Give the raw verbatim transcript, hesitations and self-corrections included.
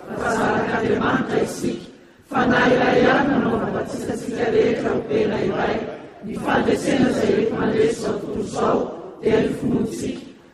fazaraka Andriamanitra isika, fa na iray ihany nanaovana tsikatsika rehetra ho tena iray, ny fandresena izay rehefa mandresy izao tontolo izao dia ny finoantsika.